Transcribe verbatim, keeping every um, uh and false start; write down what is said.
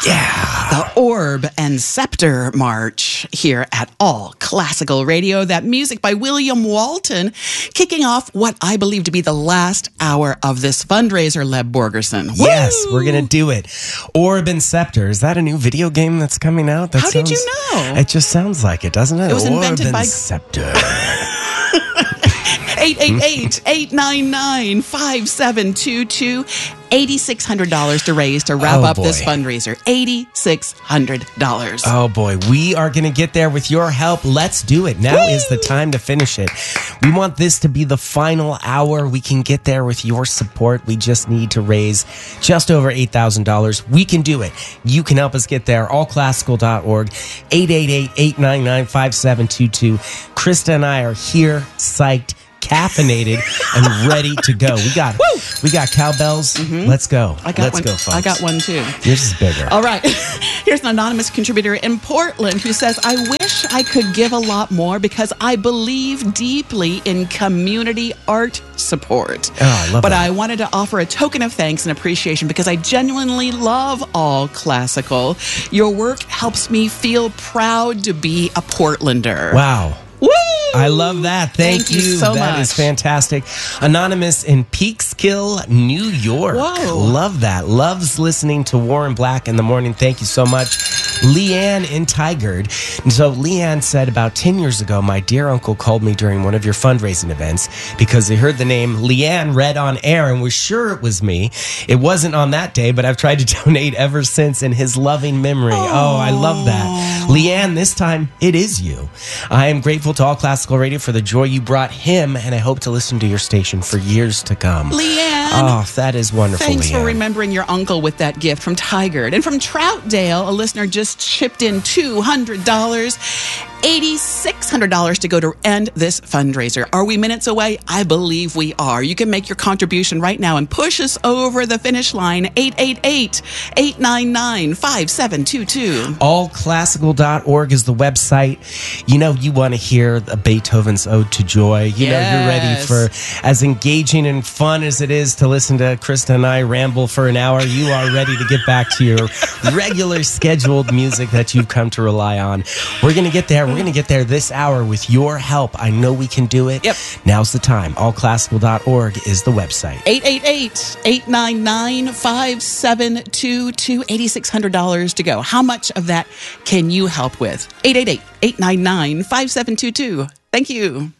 Yeah. The Orb and Scepter March here at All Classical Radio. That music by William Walton, kicking off what I believe to be the last hour of this fundraiser, Leb Borgerson. Yes, Woo! we're going to do it. Orb and Scepter. Is that a new video game that's coming out? That How sounds, did you know? It just sounds like it, doesn't it? It was Orb invented and by- Scepter. eight eight eight, eight nine nine, five seven two two. eight thousand six hundred dollars to raise to wrap Oh, up boy. this fundraiser. eight thousand six hundred dollars. Oh boy, we are going to get there with your help. Let's do it. Now Woo! is the time to finish it. We want this to be the final hour. We can get there with your support. We just need to raise just over eight thousand dollars. We can do it. You can help us get there. all classical dot org, eight eight eight, eight nine nine, five seven two two. Krista and I are here, psyched, caffeinated, and ready to go. We got Woo! we got cowbells. Mm-hmm. Let's go. I got Let's one. go, folks. I got one too. Yours is bigger. All right. Here's an anonymous contributor in Portland who says, I wish I could give a lot more because I believe deeply in community art support. Oh, I love but that. I wanted to offer a token of thanks and appreciation because I genuinely love All Classical. Your work helps me feel proud to be a Portlander. Wow. Woo! I love that. Thank, Thank you so That much. is fantastic. Anonymous in Peekskill, New York. Whoa. Love that. Loves listening to Warren Black in the morning. Thank you so much. Leanne in Tigard. And so Leanne said, about ten years ago, my dear uncle called me during one of your fundraising events because he heard the name Leanne read on air and was sure it was me. It wasn't on that day, but I've tried to donate ever since in his loving memory. Aww. Oh, I love that. Leanne, this time it is you. I am grateful to All Classical Radio for the joy you brought him, and I hope to listen to your station for years to come. Leanne. Oh, that is wonderful, Thanks Leanne. for remembering your uncle with that gift from Tigard. And from Troutdale, a listener just chipped in two hundred dollars. eight thousand six hundred dollars to go to end this fundraiser. Are we minutes away? I believe we are. You can make your contribution right now and push us over the finish line. eight eight eight, eight nine nine, five seven two two. all classical dot org is the website. You know, you want to hear the Beethoven's Ode to Joy. You Yes. know, you're ready for as engaging and fun as it is to listen to Krista and I ramble for an hour. You are ready to get back to your regular scheduled music that you've come to rely on. We're going to get there. We're going to get there this hour with your help. I know we can do it. Yep. Now's the time. all classical dot org is the website. eight eight eight, eight nine nine, five seven two two. eight thousand six hundred dollars to go. How much of that can you help with? eight eight eight, eight nine nine, five seven two two. Thank you.